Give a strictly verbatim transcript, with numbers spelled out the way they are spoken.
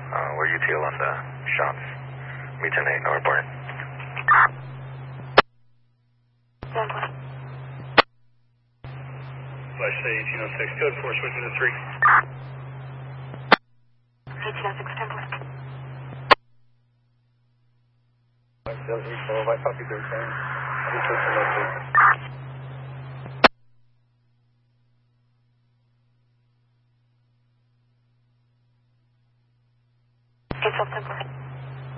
Uh, where you tail on the shots. Me ten eight, northbound. Flash say eighteen oh six, code four, switching to three. eighteen oh six, ten four. I copy their phone. I'll be switching to three. eight twelve, ten four.